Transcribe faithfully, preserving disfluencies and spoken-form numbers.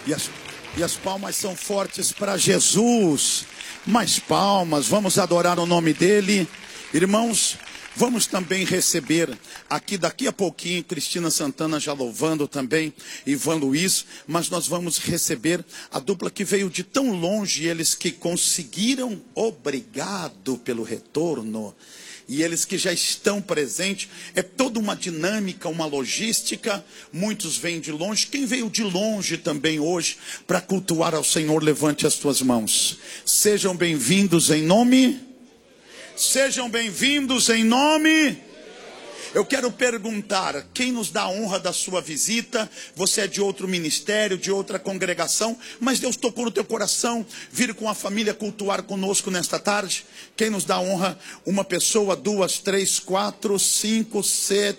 E as, e as palmas são fortes para Jesus. Mais palmas, vamos adorar o nome dele. Irmãos, vamos também receber aqui daqui a pouquinho, Cristina Santana já louvando também, Ivan Luiz, mas nós vamos receber a dupla que veio de tão longe, eles que conseguiram, obrigado pelo retorno. E eles que já estão presentes, é toda uma dinâmica, uma logística. Muitos vêm de longe. Quem veio de longe também hoje para cultuar ao Senhor, levante as suas mãos. Sejam bem-vindos em nome. Sejam bem-vindos em nome. Eu quero perguntar, quem nos dá a honra da sua visita? Você é de outro ministério, de outra congregação, mas Deus tocou no teu coração, vir com a família cultuar conosco nesta tarde. Quem nos dá a honra? Uma pessoa, duas, três, quatro, cinco, sete.